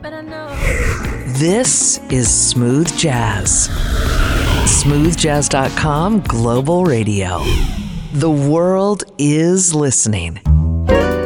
but I know. This is Smooth Jazz. smoothjazz.com Global Radio. The world is listening.